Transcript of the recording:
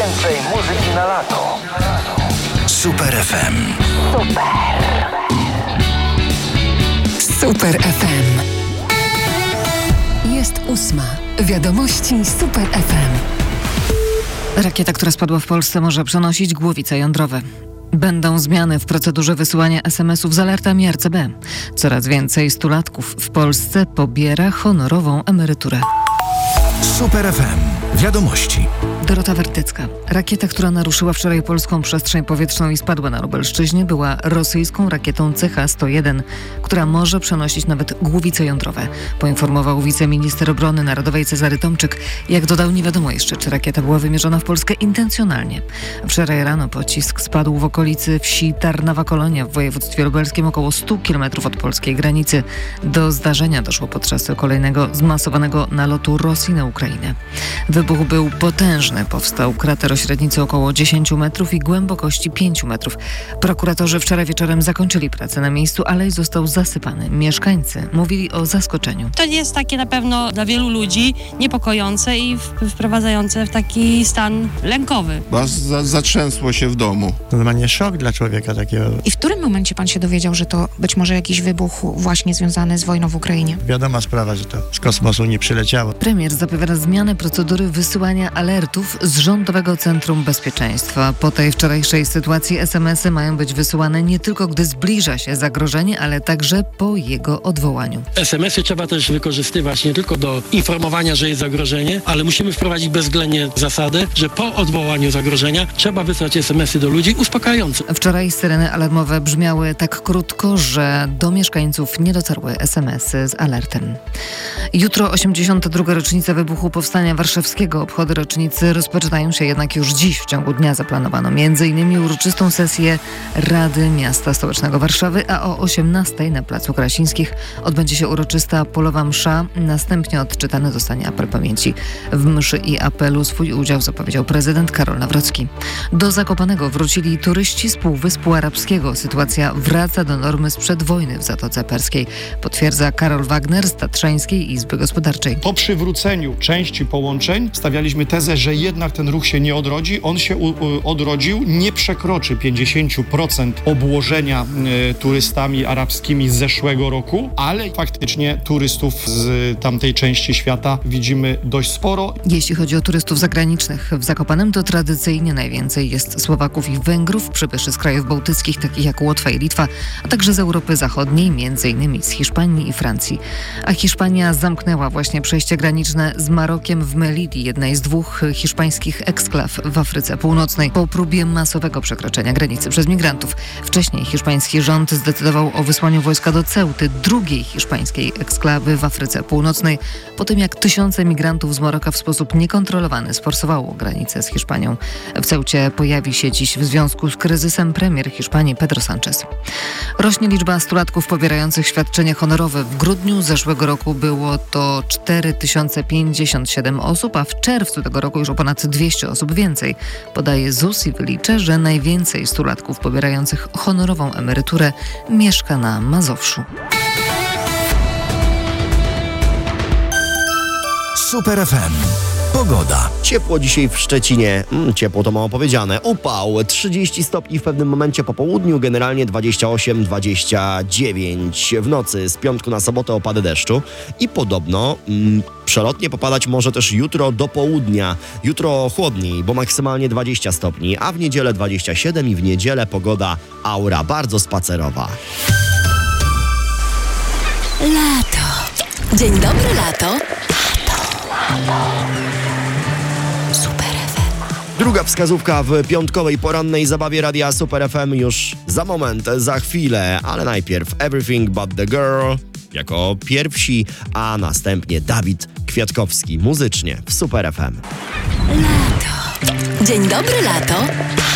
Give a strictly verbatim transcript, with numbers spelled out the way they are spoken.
Więcej muzyki na lato. Super F M. Super. Super F M. Jest ósma. Wiadomości Super F M. Rakieta, która spadła w Polsce, może przenosić głowice jądrowe. Będą zmiany w procedurze wysyłania es em esów z alertami er ce be. Coraz więcej stulatków w Polsce pobiera honorową emeryturę. Super F M. Wiadomości. Dorota Wertycka. Rakieta, która naruszyła wczoraj polską przestrzeń powietrzną i spadła na Lubelszczyźnie, była rosyjską rakietą C H sto jeden, która może przenosić nawet głowice jądrowe, poinformował wiceminister obrony narodowej Cezary Tomczyk. Jak dodał, nie wiadomo jeszcze, czy rakieta była wymierzona w Polskę intencjonalnie. Wczoraj rano pocisk spadł w okolicy wsi Tarnawa Kolonia w województwie lubelskim, około stu kilometrów od polskiej granicy. Do zdarzenia doszło podczas kolejnego zmasowanego nalotu Rosji na Ukrainę. Wybuch był potężny. Powstał krater o średnicy około dziesięciu metrów i głębokości pięciu metrów. Prokuratorzy wczoraj wieczorem zakończyli pracę na miejscu, ale został zasypany. Mieszkańcy mówili o zaskoczeniu. To jest takie na pewno dla wielu ludzi niepokojące i wprowadzające w taki stan lękowy. Bo za, zatrzęsło się w domu. Normalnie szok dla człowieka takiego. I w którym momencie pan się dowiedział, że to być może jakiś wybuch właśnie związany z wojną w Ukrainie? Wiadoma sprawa, że to z kosmosu nie przyleciało. Premier zapowiada zmianę procedury wysyłania alertów z Rządowego Centrum Bezpieczeństwa. Po tej wczorajszej sytuacji es em esy mają być wysyłane nie tylko gdy zbliża się zagrożenie, ale także po jego odwołaniu. es em esy trzeba też wykorzystywać nie tylko do informowania, że jest zagrożenie, ale musimy wprowadzić bezwzględnie zasadę, że po odwołaniu zagrożenia trzeba wysłać es em esy do ludzi uspokajające. Wczoraj syreny alarmowe brzmiały tak krótko, że do mieszkańców nie dotarły es em esy z alertem. Jutro osiemdziesiąta druga rocznica wybuchu Powstania Warszawskiego. Obchody rocznicy rozpoczynają się jednak już dziś. W ciągu dnia zaplanowano między innymi uroczystą sesję Rady Miasta Stołecznego Warszawy, a o osiemnastej na Placu Krasińskich odbędzie się uroczysta polowa msza. Następnie odczytany zostanie apel pamięci. W mszy i apelu swój udział zapowiedział prezydent Karol Nawrocki. Do Zakopanego wrócili turyści z Półwyspu Arabskiego. Sytuacja wraca do normy sprzed wojny w Zatoce Perskiej, potwierdza Karol Wagner z Tatrzańskiej Izby Gospodarczej. Po przywróceniu części połączeń stawialiśmy tezę, że jednak ten ruch się nie odrodzi. On się u, u, odrodził, nie przekroczy pięćdziesiąt procent obłożenia y, turystami arabskimi z zeszłego roku, ale faktycznie turystów z tamtej części świata widzimy dość sporo. Jeśli chodzi o turystów zagranicznych, w Zakopanem to tradycyjnie najwięcej jest Słowaków i Węgrów, przybyszy z krajów bałtyckich takich jak Łotwa i Litwa, a także z Europy Zachodniej, między innymi z Hiszpanii i Francji. A Hiszpania zamknęła właśnie przejście graniczne z Marokiem w Melili, jednej z dwóch hiszpańskich eksklaw w Afryce Północnej, po próbie masowego przekroczenia granicy przez migrantów. Wcześniej hiszpański rząd zdecydował o wysłaniu wojska do Ceuty, drugiej hiszpańskiej eksklawy w Afryce Północnej, po tym jak tysiące migrantów z Maroka w sposób niekontrolowany sforsowało granicę z Hiszpanią. W Ceucie pojawi się dziś w związku z kryzysem premier Hiszpanii Pedro Sánchez. Rośnie liczba stulatków pobierających świadczenie honorowe. W grudniu zeszłego roku było to cztery tysiące pięćdziesiąt siedem osób, a w czerwcu tego roku już o ponad dwieście osób więcej. Podaje Z U S i wylicza, że najwięcej stulatków pobierających honorową emeryturę mieszka na Mazowszu. Super F M. Pogoda. Ciepło dzisiaj w Szczecinie. Mm, ciepło to mało powiedziane. Upał. trzydzieści stopni w pewnym momencie po południu, generalnie dwadzieścia osiem dwadzieścia dziewięć. W nocy z piątku na sobotę opady deszczu i podobno mm, przelotnie popadać może też jutro do południa. Jutro chłodniej, bo maksymalnie dwadzieścia stopni, a w niedzielę dwadzieścia siedem i w niedzielę pogoda aura bardzo spacerowa. Lato. Dzień dobry, lato. Super F M. Druga wskazówka w piątkowej porannej zabawie Radia Super F M już za moment, za chwilę, ale najpierw Everything But The Girl jako pierwsi, a następnie Dawid Kwiatkowski muzycznie w Super F M. Lato. Dzień dobry, lato.